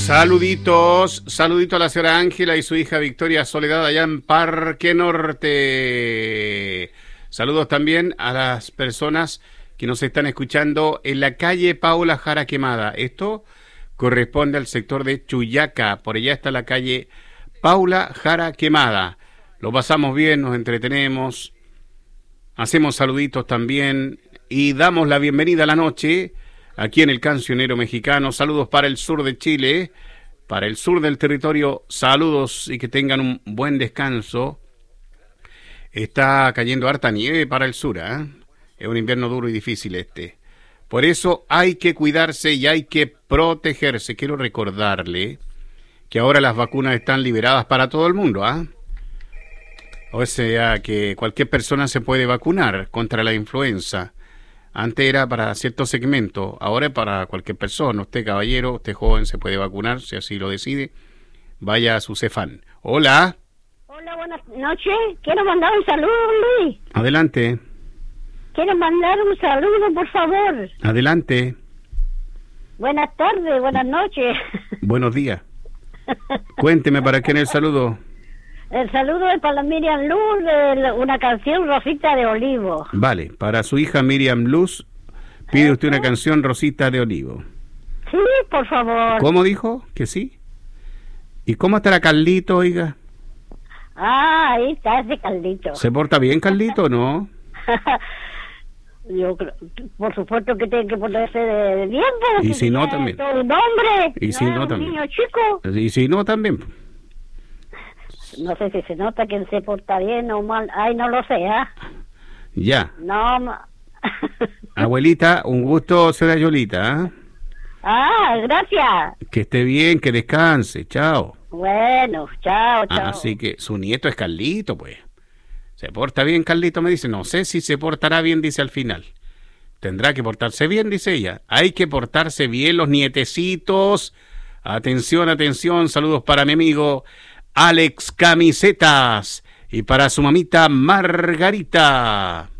Saluditos, saludito a la señora Ángela y su hija Victoria Soledad allá en Parque Norte. Saludos también a las personas que nos están escuchando en la calle Paula Jara Quemada. Esto corresponde al sector de Chuyaca. Por allá está la calle Paula Jara Quemada. Lo pasamos bien, nos entretenemos, hacemos saluditos también y damos la bienvenida a la noche aquí en el Cancionero Mexicano. Saludos para el sur de Chile, para el sur del territorio, saludos y que tengan un buen descanso. Está cayendo harta nieve para el sur, ¿eh? Es un invierno duro y difícil este. Por eso hay que cuidarse y hay que protegerse. Quiero recordarle que ahora las vacunas están liberadas para todo el mundo, ¿ah? O sea que cualquier persona se puede vacunar contra la influenza. Antes era para cierto segmento, ahora es para cualquier persona. Usted, caballero, usted joven, se puede vacunar, si así lo decide. Vaya a su Cefán. Hola. Hola, buenas noches. Quiero mandar un saludo, Luis. Adelante. Quiero mandar un saludo, por favor. Adelante. Buenas tardes, buenas noches. Buenos días. Cuénteme para quién es el saludo. El saludo es para Miriam Luz, de una canción Rosita de Olivo. Vale, para su hija Miriam Luz, pide usted una canción Rosita de Olivo. Sí, por favor. ¿Cómo dijo? ¿Que sí? ¿Y cómo estará Carlito, oiga? Ah, ahí está ese Carlito. ¿Se porta bien, Carlito, o no? Yo creo, por supuesto que tiene que ponerse de bien, pero y si no, también. Todo un hombre, y si no, un también. niño chico. Y si no, también. No sé si se nota que él se porta bien o mal. Ay, no lo sé, ¿ah? Ya. No. Abuelita, un gusto, señora Yolita, ¿eh? Ah, gracias. Que esté bien, que descanse. Chao. Bueno, chao, chao. Así que su nieto es Carlito, pues. ¿Se porta bien, Carlito? Me dice. No sé si se portará bien, dice al final. Tendrá que portarse bien, dice ella. Hay que portarse bien, los nietecitos. Atención, atención. Saludos para mi amigo Alex Camisetas y para su mamita Margarita.